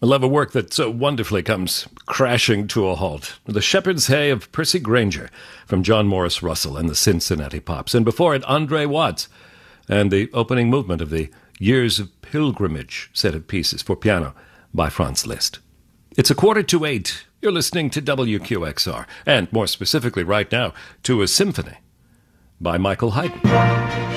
I love a work that so wonderfully comes crashing to a halt. The Shepherd's Hay of Percy Grainger from John Morris Russell and the Cincinnati Pops. And before it, Andre Watts and the opening movement of the Years of Pilgrimage set of pieces for piano by Franz Liszt. It's 7:45. You're listening to WQXR, and more specifically right now, to a symphony by Michael Haydn.